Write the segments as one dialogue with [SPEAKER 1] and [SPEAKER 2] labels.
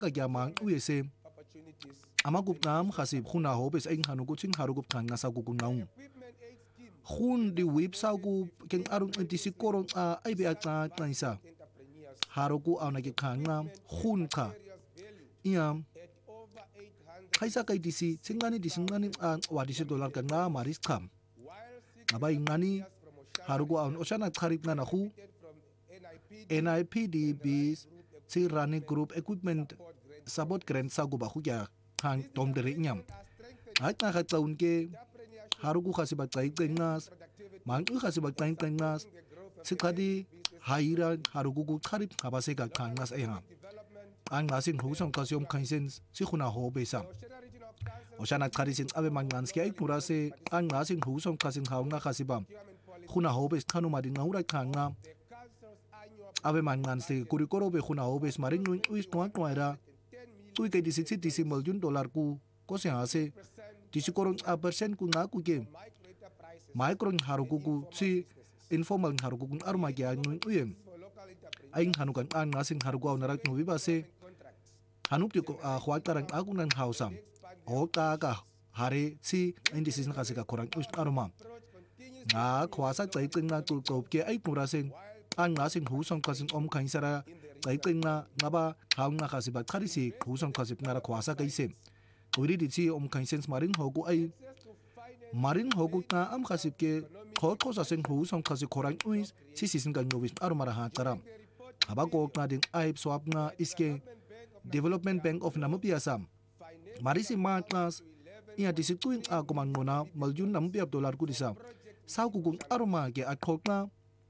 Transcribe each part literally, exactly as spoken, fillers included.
[SPEAKER 1] kayamang uyese amagup ngam khasib khuna hobes ing hanugut sing harugup kan ngasa gugungaung khun di web sagu keng arung intisi korong a aibe ata tnaisa harugu awnagi khanga khun kha iam kaisa kai disi singani disingani a wadisi dollar kan nga maris kham abai ngani harugu awn oshana kharip na khu N I P D B si running group equipment sabot kren sagu ba khugya hang tom dere nyam at na khatsaun ke harugu khasiba kai kengas mang u khasiba kai kengas sikadi haira harugu gu kharip habase ka khangas eha ang nasin husong kasyom kaisen si khuna ho besa oshana kharisin abe mangans ke ai purase ang nasin husong kasin haunga khasibam khuna ho bes khanu madin ngaura khanga abe mangans se kurikoro be khuna ho bes maring nu uis twa twaira tui ke disi disi milyun dollar ku ko se ase disi korong a percent ku na ku ke micron harugu ku si informal harugu ku arma ge anu uyem aing hanukan an nasin harugu narak nu bibase hanup ko a khwatarang agunan hausam o ka ka hare si indisi na kasika korang us arma na khwasa chai chingna tu top ke ai purasen an nasin husong kasin om khaisara chai chingna ngaba haunga khasiba kharisi husong khasip ngara khwasa kaise uri di si om khaisens maring hogu ai maring hogu na am khasip ke kho kho sa sen husong khasi korang uis si sisin kan novis armara ha taram aba ko na din ai swap na iske Development Bank of Namibia sam marisi ma class ia disituin a komangona maljun Namibia dollar ku disa sau ku gung arma ke akhokna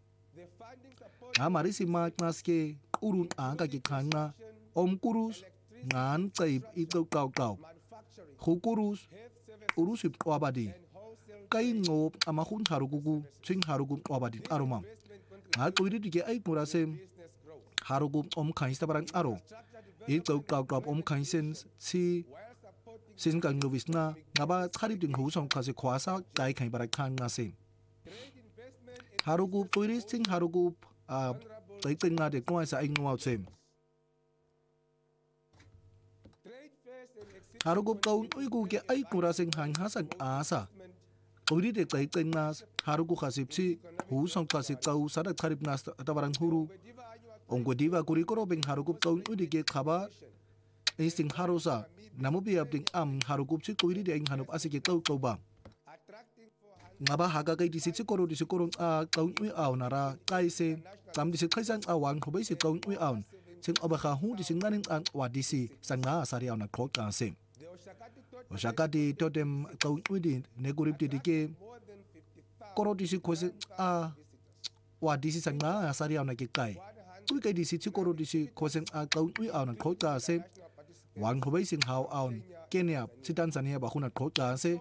[SPEAKER 1] a marisi ma class ke urun a ka ke khanga om kurus ngan chai i to kau kau khukurus urus wabadi kai ngop ama khun harugu ching harugu wabadi arma a koiri dige ai kurasem harugu om khaista barang aro i to kau kau om khaisen si sin kan novis na ngaba kharip ding husong khase khwasa kai khai bara khang na se harugu koiri sing harugu a tai ten na de kwa sa ing ngau sem harugu kau uigu ke ai kuraseng hang hasan asa koiri de tai ten na harugu khasip si husong khase kau sada kharip na tabarang huru onggo diva kuri koro beng harugu kau udige khaba isting harusa Namibia ding am harugup si koiri de ing hanup asike kau kau ba ngaba haga kai disi si koro disi koro a kau ui aw nara kai se tam disi khaisan awang khobai si kau ui aw sing oba kha hu disi nganing an wa disi sanga sari aw na khok ka se oshaka di totem kau ui di negurip di dike koro disi khose a wa disi sanga sari aw na ke kai tui kai disi si koro disi khose a kau ui aw na khok ka se wang khobai sing hau aun Kenya si Tanzania ba khuna khok ka se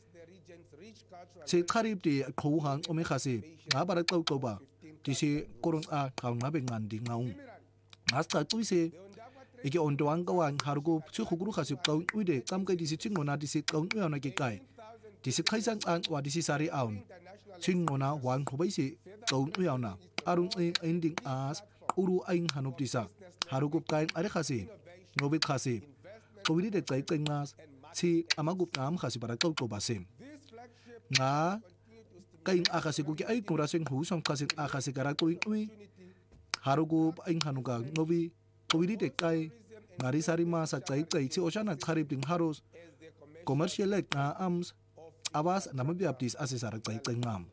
[SPEAKER 1] si kharip di khu hang ome khasi nga bara kau kau ba ti si korong a khau nga be ngan di ngau hasta tui se ike on doang kawang harugo si khuguru khasi kau ui de kam kai di si chingona di si kau ui na ke kai di si khaisang an wa di si sari aun chingona wang khobai si kau ui na arung ending as uru aing hanup disa harugo kai are khasi ngobit khasi kowi de kai kai ngas si amagup nam khasi bara kau ko basem nga kai akhasi ku ki ai kuraseng hu som khasi akhasi kara koi ui harugo aing hanuga ngobi kowi de kai ngari sari ma sa kai kai si oshana kharip ding harus commercial like na ams awas Namibia aptis asesara kai kai ngam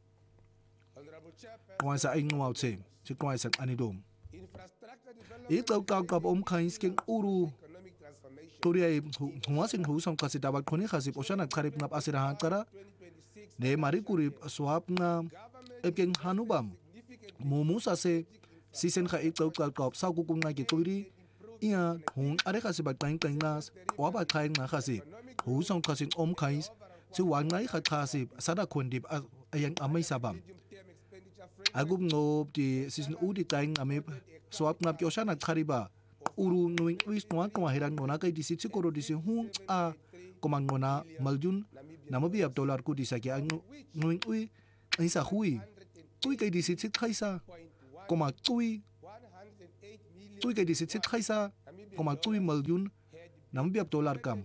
[SPEAKER 1] wansa aing ngau che si kwai san anidom i kau kau kau om khai skeng uru toriai huwa sing hu som kasi dabat khoni khasi oshana kharip nap asira ha kara ne mari kurip swap na epeng hanubam momu sase sisen kha i kau kau kau sau ku kunga ki koiri ia hung are khasi ba tang tang nas wa ba khai na khasi hu som kasi om khai si wang ngai kha khasi sada khondip ayang amai sabam agum ngop di season u di tang ame swap ngap kyo shana khariba uru nuing uis twa twa herang nona kai disi chikoro disi hung a komang nona maljun Namibia dollar ku disa ke ang nuing ui isa hui tui kai disi chik khaisa koma tui tui kai disi chik khaisa koma tui milyun nam biap dollar kam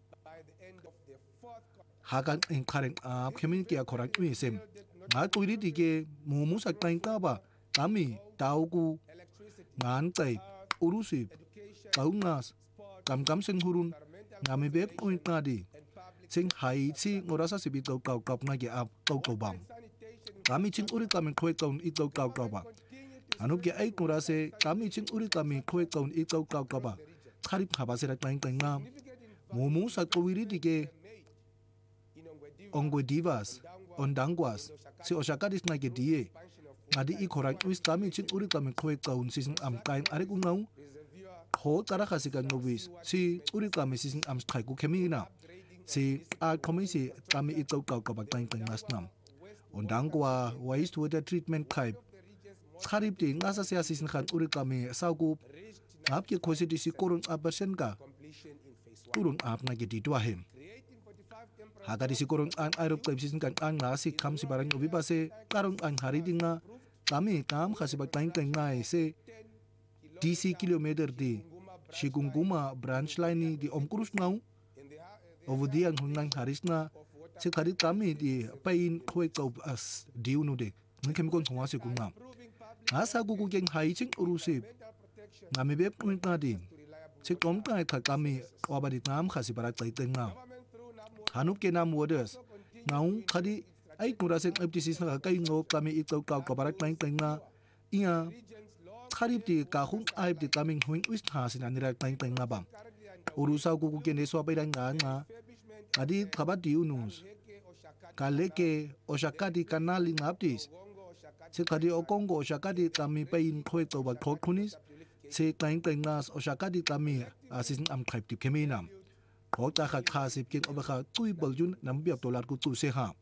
[SPEAKER 1] hakan in karen a kemin ke korang ui sem nga tui di ke mumu sa kain ka ba kami tau ku ngan tai urusi kaungas kam kam sing hurun ngami beb ui tadi sing hai chi ngorasa sibi kau kau kau na ke ap kau kau bam kami ching uri kami khoi kau i kau kau kau ba anu ke ai ngorase kami ching uri kami khoi kau i kau kau kau ba kharip khaba se ra kain kain ngam mumu sa kowiri di ke ongwe divas ondangwas si oshakadis na ke die adi i korang wis kami chin uri kami khoi kaun sisin am kain are ku ngau ho tara khasi kan nobis si uri kami sisin am khai ku khemina si a komisi kami i kau kau ka ba kain kain nasnam ondangwa waste water treatment khai kharip ti ngasa sia sisin khan uri kami sau ku ap ke khosi di si korun apersen ka turun ap na ke di dua hem haga di sikurong an aerob klip sisin kan an nga si kam si barang ubi ba se karong an hari di nga kami kam kasi ba kain kain ngai se D C kilometer di Shigunguma branch line ni di omkurus ngau over di ang hungang haris na se kari kami di pain khoi kau as diu nu de ngkem kon thwa se kunga asa gu gu geng hai ching urusip ngami beb kun ta di se kom ta kha kami obadi nam khasi bara tai teng nga Hanuk ke nam waters ngau khadi ai kura sen F T C na kai ngo kami i kau kau kabarak kain kain na ia kharip ti ka khung ai ti coming huing wis ha sin anira kain kain na bam urusa ku ku ke ne so bai dang nga nga adi khabat di unus kaleke oshakadi kanali ngaptis se khadi okongo oshakadi kami pain khoi to ba khok khunis se kain kain na oshakadi kami asin am khaip ti keminam ho ta kha kha sip king obakha tui baljun nam biap dollar ku tu se ha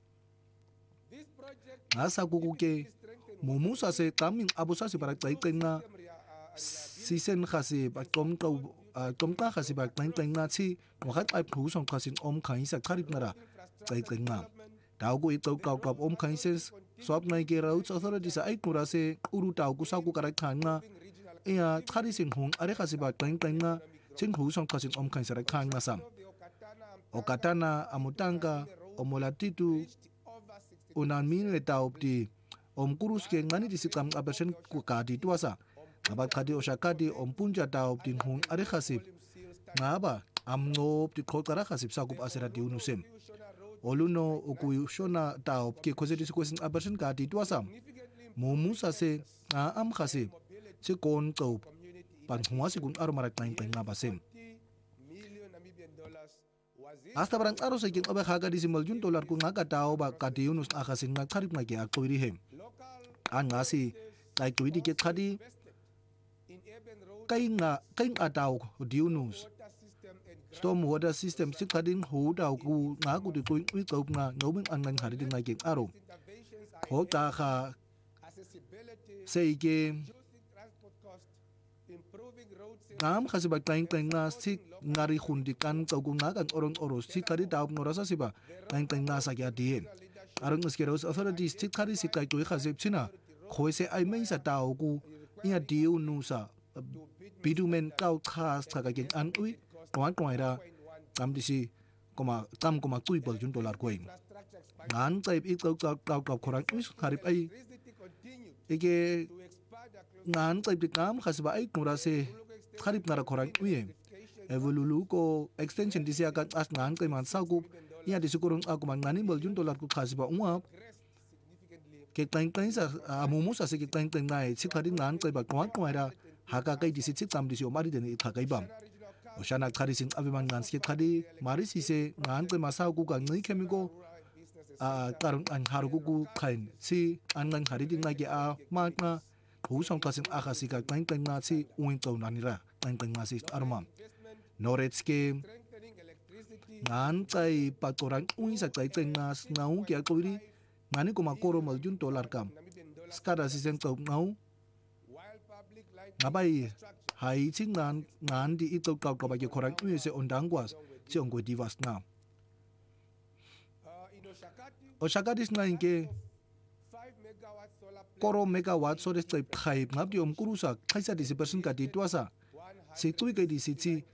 [SPEAKER 1] asa ku ku ke mumu sa se kaming abusa si barak tai tenga season khasi ba tom ka tom ka khasi ba tai tenga chi wakhat ai phu song khasin om khai sa kharip nara tai tenga tau ku i tau kau kap om khai se swap nai ke rau authority sa ai kura se uru tau ku sa ku karak thanga ea khari sing hung are khasi ba tai tenga Sing hu song kasin om kain sarai khan masam. Okatana amutanga omolatitu unan min le taup di om kurus ke ngani di sikam abersen ku kadi tuasa. Abat kadi oshakadi om punja taup din hung are khasip. Ngaba am ngop di khotara khasip sakup asera di unusem. Oluno ukuyu shona taup ke khose di sikusin abersen kadi tuasa. Mumu sa se a am khasip. Se kon taup pan huwa sigun aro marak tain tain nga basem hasta barang aro sa king obe haga di simbol jun dolar ku nga katao ba kadiunus akasin nga karip nga ki aktuiri hem an nga si kay tuwi di ket kadi kay nga kay nga tao diunus storm water system si kading hu daw ku nga ku di kuing uwi kaup nga ngawing an nga hari di nga king aro ho ta ka say game ngam khasi ba kain kain nga si ngari khundi kan kau nga kan orong oros si kari daw ngorasa si ba kain kain nga sa kya dien arong uskeros authorities si kari si kai tu khasi china khoi se ai mai sa taw ku ia diu nu sa bidumen kau khas ka ka gen an ui kwan kwan ra kam di si koma kam koma tui bol jun dollar coin ngan tai i kau kau kau kau khorang us kharip ai ike ngan tai di kam khasi ba ai ngorase kharip nara korang uye evolulu ko extension disi akan as ngan kai man saku ia disukurung aku man ngani bol jun dollar ku khasi ba uap ke tang tang sa amumu sa se ke tang tang nai si khari ngan kai ba kwan kwan ra haka kai disi chik tam disi omari den itha kai bam oshana khari sin abiman ngan ske khari mari si se ngan kai ma saku ka ngai khemiko a karung an haru ku khain si an ngan khari ding ngai ke a ma na hu song kasin akasi ka tang tang na si uin to nanira tang tang na si armam norets ke ngan chai patorang uin sa chai tang na ngau kya koiri ngani ko makoro mal jun dollar kam skada si sen to ngau ngabai hai ching nan ngan di ito ka ka ba ke korang uin se ondangwas si ongwe divas na oshakadis na inke koro megawatt so des type khai ngap di om kurusa khaisa disi person ka di tuasa sicwike disithi